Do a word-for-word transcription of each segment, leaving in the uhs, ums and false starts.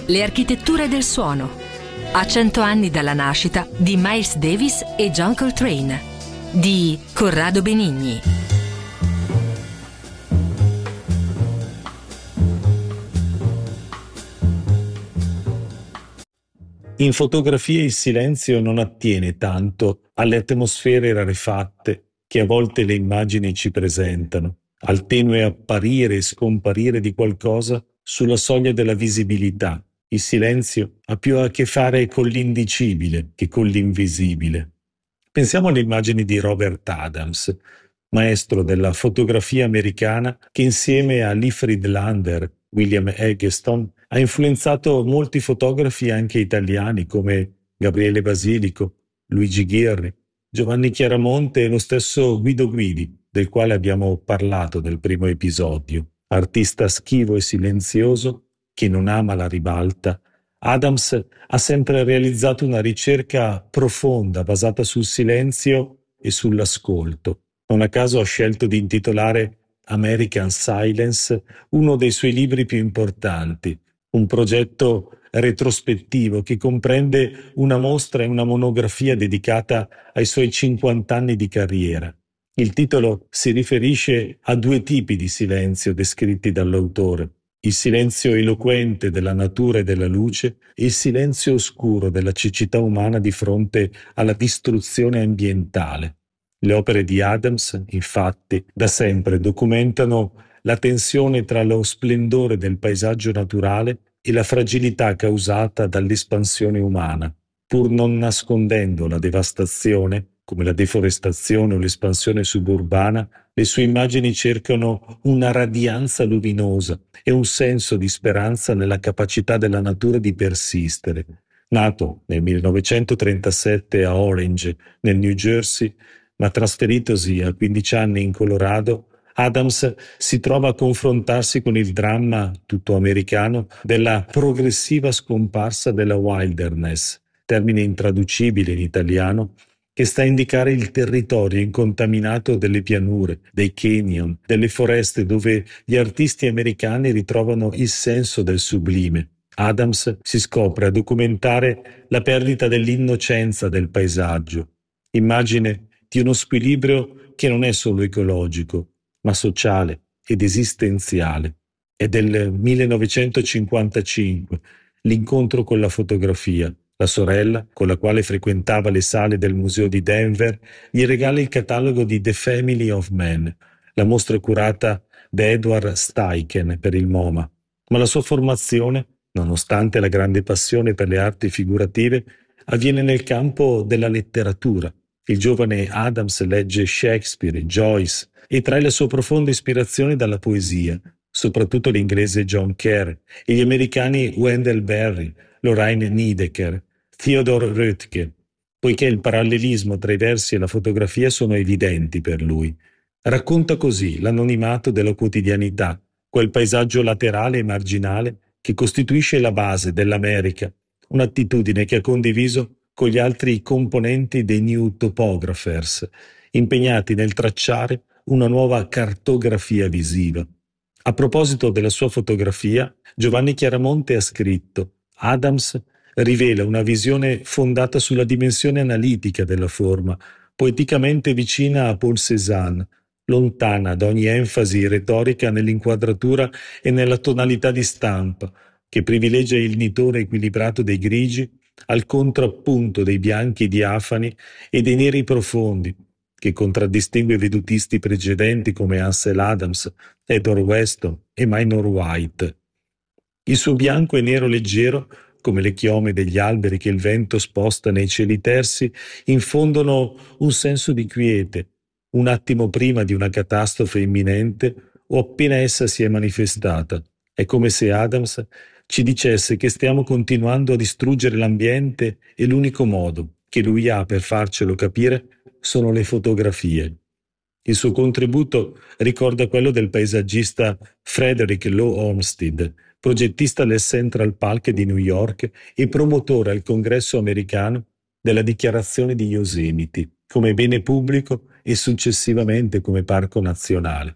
Le architetture del suono. A cento anni dalla nascita di Miles Davis e John Coltrane, di Corrado Benigni. In fotografia il silenzio non attiene tanto alle atmosfere rarefatte che a volte le immagini ci presentano, al tenue apparire e scomparire di qualcosa sulla soglia della visibilità. Il silenzio ha più a che fare con l'indicibile che con l'invisibile. Pensiamo alle immagini di Robert Adams, maestro della fotografia americana che insieme a Lee Friedlander, William Eggleston, ha influenzato molti fotografi anche italiani come Gabriele Basilico, Luigi Ghirri, Giovanni Chiaramonte e lo stesso Guido Guidi, del quale abbiamo parlato nel primo episodio. Artista schivo e silenzioso, che non ama la ribalta, Adams ha sempre realizzato una ricerca profonda basata sul silenzio e sull'ascolto. Non a caso ha scelto di intitolare American Silence uno dei suoi libri più importanti, un progetto retrospettivo che comprende una mostra e una monografia dedicata ai suoi cinquanta anni di carriera. Il titolo si riferisce a due tipi di silenzio descritti dall'autore: il silenzio eloquente della natura e della luce e il silenzio oscuro della cecità umana di fronte alla distruzione ambientale. Le opere di Adams, infatti, da sempre documentano la tensione tra lo splendore del paesaggio naturale e la fragilità causata dall'espansione umana, pur non nascondendo la devastazione, come la deforestazione o l'espansione suburbana. Le sue immagini cercano una radianza luminosa e un senso di speranza nella capacità della natura di persistere. Nato nel millenovecentotrentasette a Orange, nel New Jersey, ma trasferitosi a quindici anni in Colorado, Adams si trova a confrontarsi con il dramma tutto americano della progressiva scomparsa della wilderness, termine intraducibile in italiano, che sta a indicare il territorio incontaminato delle pianure, dei canyon, delle foreste dove gli artisti americani ritrovano il senso del sublime. Adams si scopre a documentare la perdita dell'innocenza del paesaggio, immagine di uno squilibrio che non è solo ecologico, ma sociale ed esistenziale. È del millenovecentocinquantacinque, l'incontro con la fotografia. La sorella, con la quale frequentava le sale del museo di Denver, gli regala il catalogo di The Family of Man, la mostra curata da Edward Steichen per il MoMA. Ma la sua formazione, nonostante la grande passione per le arti figurative, avviene nel campo della letteratura. Il giovane Adams legge Shakespeare, Joyce e trae la sua profonda ispirazione dalla poesia, soprattutto l'inglese John Kerr e gli americani Wendell Berry, Lorraine Niedecker, Theodor Roethke, poiché il parallelismo tra i versi e la fotografia sono evidenti per lui. Racconta così l'anonimato della quotidianità, quel paesaggio laterale e marginale che costituisce la base dell'America, un'attitudine che ha condiviso con gli altri componenti dei New Topographers, impegnati nel tracciare una nuova cartografia visiva. A proposito della sua fotografia, Giovanni Chiaramonte ha scritto: Adams rivela una visione fondata sulla dimensione analitica della forma, poeticamente vicina a Paul Cézanne, lontana da ogni enfasi retorica nell'inquadratura e nella tonalità di stampa, che privilegia il nitore equilibrato dei grigi al contrappunto dei bianchi diafani e dei neri profondi, che contraddistingue i vedutisti precedenti come Ansel Adams, Edward Weston e Minor White. Il suo bianco e nero leggero, come le chiome degli alberi che il vento sposta nei cieli tersi, infondono un senso di quiete, un attimo prima di una catastrofe imminente o appena essa si è manifestata. È come se Adams ci dicesse che stiamo continuando a distruggere l'ambiente e l'unico modo che lui ha per farcelo capire sono le fotografie. Il suo contributo ricorda quello del paesaggista Frederick Law Olmsted, progettista del Central Park di New York e promotore al Congresso americano della Dichiarazione di Yosemite come bene pubblico e successivamente come parco nazionale.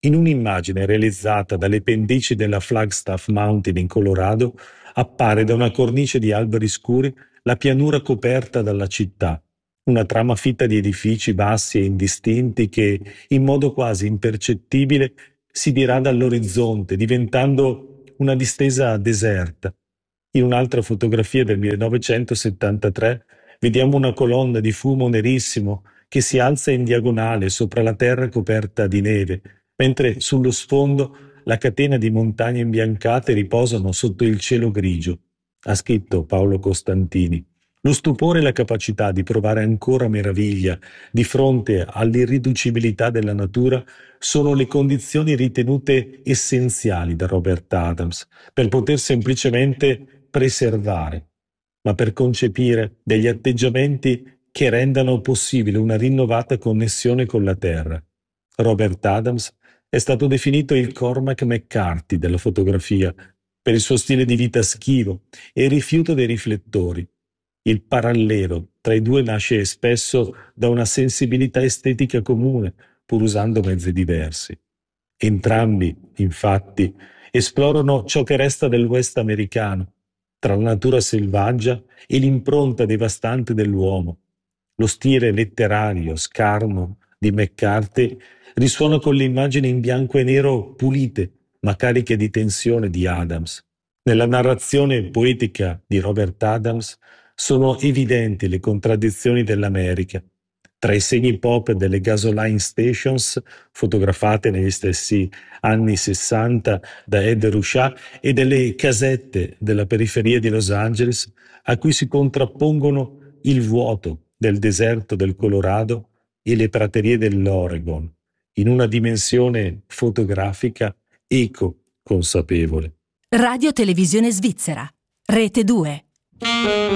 In un'immagine realizzata dalle pendici della Flagstaff Mountain in Colorado, appare da una cornice di alberi scuri la pianura coperta dalla città, una trama fitta di edifici bassi e indistinti che, in modo quasi impercettibile, si dirada all'orizzonte, diventando una distesa deserta. In un'altra fotografia del millenovecentosettantatré vediamo una colonna di fumo nerissimo che si alza in diagonale sopra la terra coperta di neve, mentre sullo sfondo la catena di montagne imbiancate riposano sotto il cielo grigio. Ha scritto Paolo Costantini. Lo stupore e la capacità di provare ancora meraviglia di fronte all'irriducibilità della natura sono le condizioni ritenute essenziali da Robert Adams per poter semplicemente preservare, ma per concepire degli atteggiamenti che rendano possibile una rinnovata connessione con la terra. Robert Adams è stato definito il Cormac McCarthy della fotografia per il suo stile di vita schivo e il rifiuto dei riflettori. Il parallelo tra i due nasce spesso da una sensibilità estetica comune, pur usando mezzi diversi. Entrambi, infatti, esplorano ciò che resta del West americano, tra la natura selvaggia e l'impronta devastante dell'uomo. Lo stile letterario, scarno, di McCarthy risuona con le immagini in bianco e nero pulite, ma cariche di tensione di Adams. Nella narrazione poetica di Robert Adams sono evidenti le contraddizioni dell'America. Tra i segni pop delle gasoline stations, fotografate negli stessi anni sessanta da Ed Ruscha, e delle casette della periferia di Los Angeles, a cui si contrappongono il vuoto del deserto del Colorado e le praterie dell'Oregon, in una dimensione fotografica eco-consapevole. Radio Televisione Svizzera, Rete due.